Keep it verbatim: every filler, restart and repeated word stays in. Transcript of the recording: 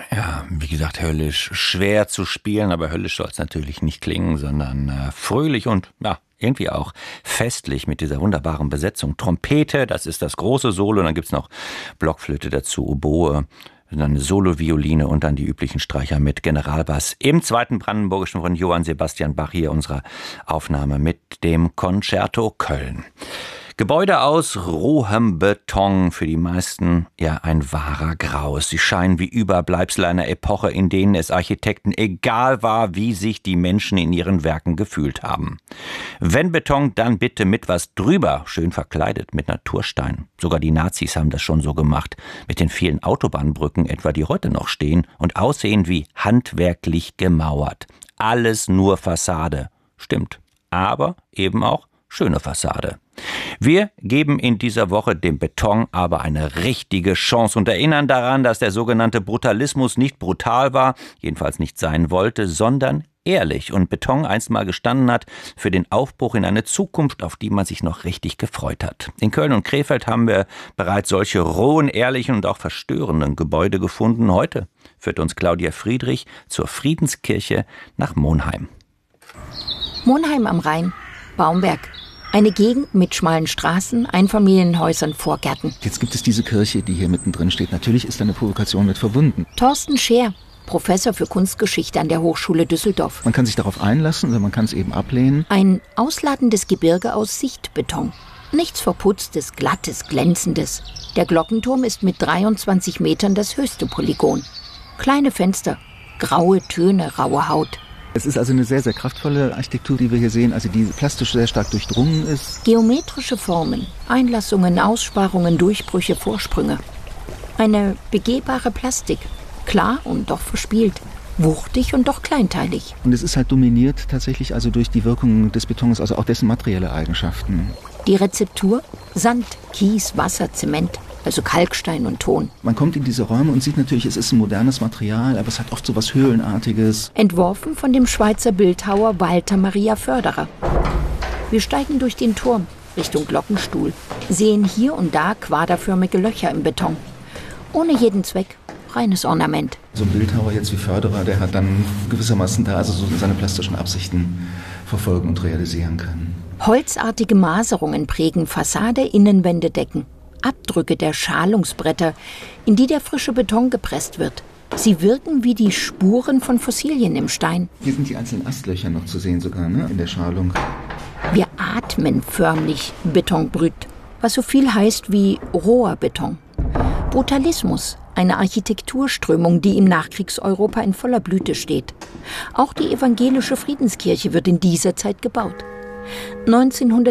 Ja, wie gesagt, höllisch schwer zu spielen, aber höllisch soll es natürlich nicht klingen, sondern äh, fröhlich und ja, irgendwie auch festlich mit dieser wunderbaren Besetzung. Trompete, das ist das große Solo, dann gibt's noch Blockflöte dazu, Oboe, dann eine Solo-Violine und dann die üblichen Streicher mit Generalbass im zweiten Brandenburgischen von Johann Sebastian Bach, hier unserer Aufnahme mit dem Concerto Köln. Gebäude aus rohem Beton, für die meisten ja ein wahrer Graus. Sie scheinen wie Überbleibsel einer Epoche, in denen es Architekten egal war, wie sich die Menschen in ihren Werken gefühlt haben. Wenn Beton, dann bitte mit was drüber, schön verkleidet mit Naturstein. Sogar die Nazis haben das schon so gemacht, mit den vielen Autobahnbrücken etwa, die heute noch stehen und aussehen wie handwerklich gemauert. Alles nur Fassade. Stimmt, aber eben auch schöne Fassade. Wir geben in dieser Woche dem Beton aber eine richtige Chance und erinnern daran, dass der sogenannte Brutalismus nicht brutal war, jedenfalls nicht sein wollte, sondern ehrlich und Beton einst mal gestanden hat für den Aufbruch in eine Zukunft, auf die man sich noch richtig gefreut hat. In Köln und Krefeld haben wir bereits solche rohen, ehrlichen und auch verstörenden Gebäude gefunden. Heute führt uns Claudia Friedrich zur Friedenskirche nach Monheim. Monheim am Rhein, Baumberg. Eine Gegend mit schmalen Straßen, Einfamilienhäusern, Vorgärten. Jetzt gibt es diese Kirche, die hier mittendrin steht. Natürlich ist da eine Provokation mit verbunden. Thorsten Scheer, Professor für Kunstgeschichte an der Hochschule Düsseldorf. Man kann sich darauf einlassen, oder man kann es eben ablehnen. Ein ausladendes Gebirge aus Sichtbeton. Nichts Verputztes, Glattes, Glänzendes. Der Glockenturm ist mit dreiundzwanzig Metern das höchste Polygon. Kleine Fenster, graue Töne, raue Haut. Es ist also eine sehr, sehr kraftvolle Architektur, die wir hier sehen, also die plastisch sehr stark durchdrungen ist. Geometrische Formen, Einlassungen, Aussparungen, Durchbrüche, Vorsprünge. Eine begehbare Plastik, klar und doch verspielt, wuchtig und doch kleinteilig. Und es ist halt dominiert tatsächlich also durch die Wirkung des Betons, also auch dessen materielle Eigenschaften. Die Rezeptur? Sand, Kies, Wasser, Zement. Also Kalkstein und Ton. Man kommt in diese Räume und sieht natürlich, es ist ein modernes Material, aber es hat oft so was Höhlenartiges. Entworfen von dem Schweizer Bildhauer Walter Maria Förderer. Wir steigen durch den Turm Richtung Glockenstuhl, sehen hier und da quaderförmige Löcher im Beton. Ohne jeden Zweck, reines Ornament. So ein Bildhauer jetzt wie Förderer, der hat dann gewissermaßen da also so seine plastischen Absichten verfolgen und realisieren können. Holzartige Maserungen prägen Fassade, Innenwände, Decken. Abdrücke der Schalungsbretter, in die der frische Beton gepresst wird. Sie wirken wie die Spuren von Fossilien im Stein. Hier sind die einzelnen Astlöcher noch zu sehen sogar, ne, in der Schalung. Wir atmen förmlich Betonbrüt, was so viel heißt wie roher Beton. Brutalismus, eine Architekturströmung, die im Nachkriegseuropa in voller Blüte steht. Auch die evangelische Friedenskirche wird in dieser Zeit gebaut. neunzehnhundert